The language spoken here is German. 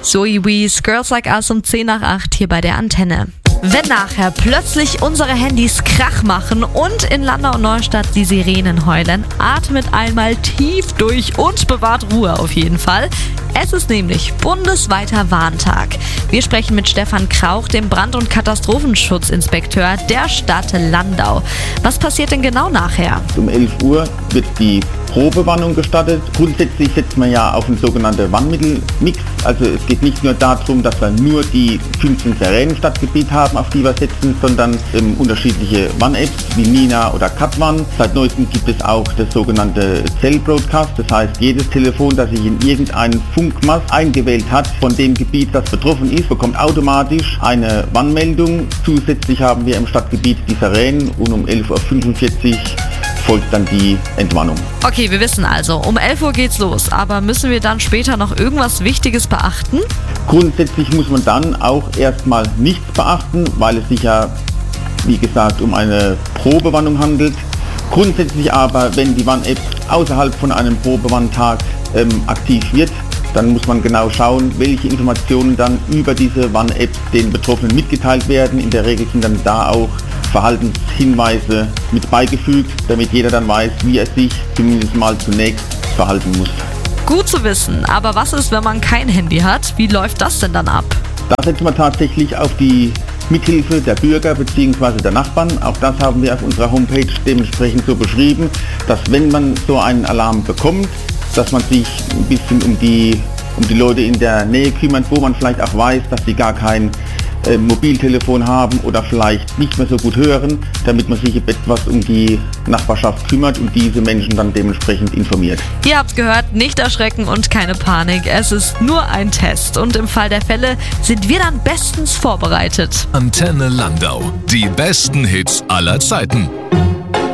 Zoe Wees, Girls Like Us um 10 nach 8 hier bei der Antenne. Wenn nachher plötzlich unsere Handys Krach machen und in Landau und Neustadt die Sirenen heulen, atmet einmal tief durch und bewahrt Ruhe auf jeden Fall. Es ist nämlich bundesweiter Warntag. Wir sprechen mit Stefan Krauch, dem Brand- und Katastrophenschutzinspekteur der Stadt Landau. Was passiert denn genau nachher? Um 11 Uhr wird die Probewarnung gestartet. Grundsätzlich setzt man ja auf einen sogenannten Warnmittelmix. Also es geht nicht nur darum, dass wir nur die 15 Sirenen im Stadtgebiet haben, auf die wir setzen, sondern unterschiedliche Warn-Apps wie Nina oder Katwarn. Seit neuestem gibt es auch das sogenannte Cell Broadcast. Das heißt, jedes Telefon, das sich in irgendeinen Funkmast eingewählt hat von dem Gebiet, das betroffen ist, bekommt automatisch eine Warnmeldung. Zusätzlich haben wir im Stadtgebiet die Sirenen und um 11.45 Uhr folgt dann die Entwarnung. Okay, wir wissen also, um 11 Uhr geht's los, aber müssen wir dann später noch irgendwas Wichtiges beachten? Grundsätzlich muss man dann auch erstmal nichts beachten, weil es sich ja, wie gesagt, um eine Probewarnung handelt. Grundsätzlich aber, wenn die Warn-App außerhalb von einem Probewarntag aktiv wird, dann muss man genau schauen, welche Informationen dann über diese Warn-App den Betroffenen mitgeteilt werden. In der Regel sind dann da auch Verhaltenshinweise mit beigefügt, damit jeder dann weiß, wie er sich zumindest mal zunächst verhalten muss. Gut zu wissen, aber was ist, wenn man kein Handy hat? Wie läuft das denn dann ab? Da setzt man tatsächlich auf die Mithilfe der Bürger bzw. der Nachbarn. Auch das haben wir auf unserer Homepage dementsprechend so beschrieben, dass wenn man so einen Alarm bekommt, dass man sich ein bisschen um die Leute in der Nähe kümmert, wo man vielleicht auch weiß, dass sie gar kein Mobiltelefon haben oder vielleicht nicht mehr so gut hören, damit man sich etwas um die Nachbarschaft kümmert und diese Menschen dann dementsprechend informiert. Ihr habt gehört, nicht erschrecken und keine Panik. Es ist nur ein Test und im Fall der Fälle sind wir dann bestens vorbereitet. Antenne Landau. Die besten Hits aller Zeiten.